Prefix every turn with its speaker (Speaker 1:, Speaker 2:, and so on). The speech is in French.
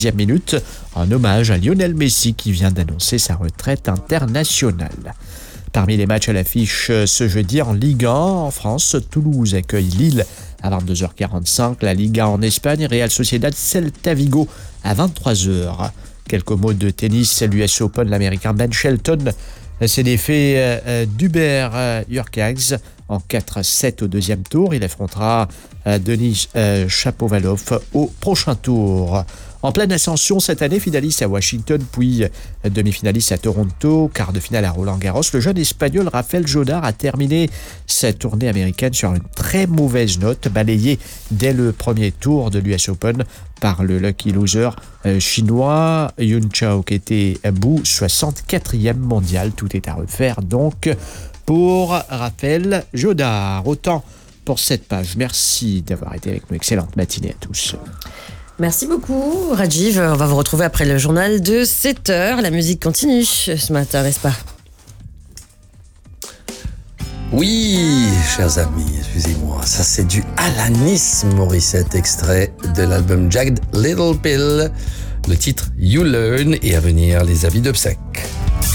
Speaker 1: minute en hommage à Lionel Messi qui vient d'annoncer sa retraite internationale. Parmi les matchs à l'affiche ce jeudi en Ligue 1, en France, Toulouse accueille Lille à 22h45, la Liga en Espagne, Real Sociedad Celta Vigo à 23h. Quelques mots de tennis, l'US Open, l'Américain Ben Shelton s'est défait d'Hubert Hurkacz en 4-7 au deuxième tour. Il affrontera Denis Shapovalov au prochain tour. En pleine ascension cette année, finaliste à Washington, puis demi-finaliste à Toronto, quart de finale à Roland-Garros, le jeune Espagnol Rafael Jodar a terminé sa tournée américaine sur une très mauvaise note, balayé dès le premier tour de l'US Open par le lucky loser chinois Yun Chao, qui était à bout 64e mondial. Tout est à refaire donc pour Rafael Jodar. Autant pour cette page. Merci d'avoir été avec nous. Excellente matinée à tous.
Speaker 2: Merci beaucoup, Rajiv. On va vous retrouver après le journal de 7h. La musique continue ce matin, n'est-ce pas?
Speaker 3: Oui, chers amis, excusez-moi, ça c'est du Alanis Morissette, extrait de l'album Jagged Little Pill, le titre You Learn, et à venir les avis d'obsèques.